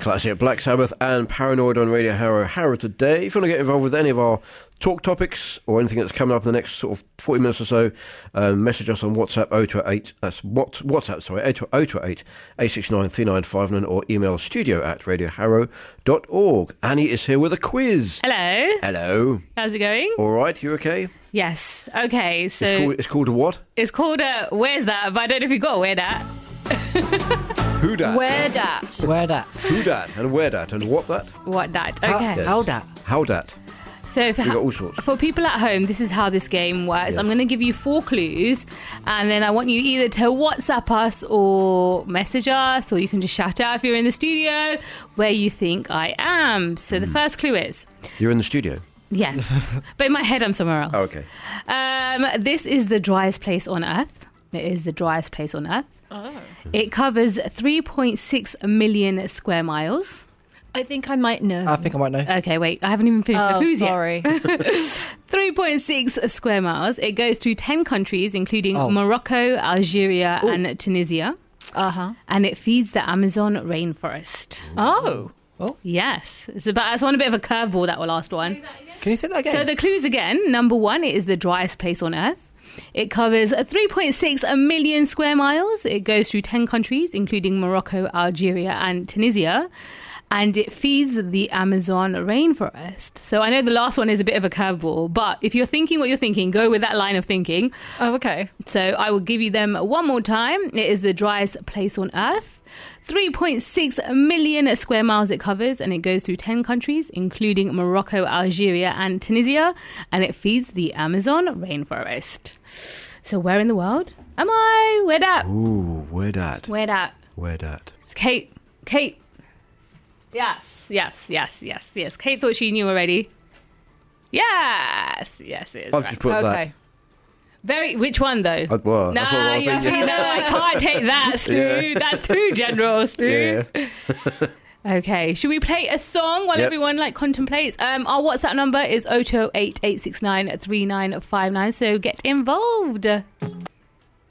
classic. Black Sabbath and Paranoid on Radio Harrow today. If you want to get involved with any of our talk topics or anything that's coming up in the next sort of 40 minutes or so, message us on WhatsApp 0288, that's WhatsApp, sorry, 0288 869 3959, or email studio@radioharrow.org. Annie is here with a quiz. Hello. Hello. How's it going? All right, you okay? Yes. Okay, so... It's called a what? It's called Where's That? But I don't know if you got Where That. Who dat? Where dat? Where dat? Who dat? And where dat? And what that? What that? Okay. How dat? How dat? So We've got all sorts. for people at home, this is how this game works. Yes. I'm going to give you 4 clues, and then I want you either to WhatsApp us or message us, or you can just shout out if you're in the studio where you think I am. So the first clue is... You're in the studio? Yes. But in my head, I'm somewhere else. Oh, okay. This is the driest place on Earth. It is the driest place on Earth. Oh. It covers 3.6 million square miles. I think I might know. I think I might know. Okay, wait. I haven't even finished the clues sorry. yet. 3.6 square miles. It goes through 10 countries, including Morocco, Algeria, and Tunisia. Uh-huh. And it feeds the Amazon rainforest. Oh. Yes. It's on a bit of a curveball, that last one. Can you say that again? So the clues again. Number 1, it is the driest place on Earth. It covers 3.6 million square miles. It goes through 10 countries, including Morocco, Algeria, and Tunisia. And it feeds the Amazon rainforest. So I know the last one is a bit of a curveball, but if you're thinking what you're thinking, go with that line of thinking. Oh, okay. So I will give you them one more time. It is the driest place on Earth. 3.6 million square miles it covers, and it goes through 10 countries, including Morocco, Algeria, and Tunisia, and it feeds the Amazon rainforest. So where in the world am I? Where dat? Ooh, where dat? Where dat? Where dat? Kate. Yes. Kate thought she knew already. Yes, it is. I've right. just put Okay. Which one though? Well, No, that's what I was thinking. I can't take that, Stu. Yeah. That's too general, Stu. Yeah. Okay, should we play a song while Yep. everyone contemplates? Our WhatsApp number is 0288 869 3959, so get involved.